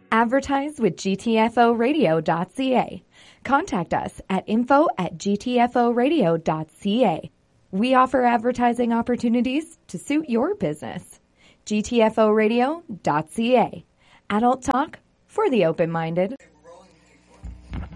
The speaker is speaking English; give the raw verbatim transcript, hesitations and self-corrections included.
Advertise with G T F O radio dot C A. Contact us at info at G T F O radio dot C A. We offer advertising opportunities to suit your business. G T F O radio dot C A. Adult talk for the open-minded.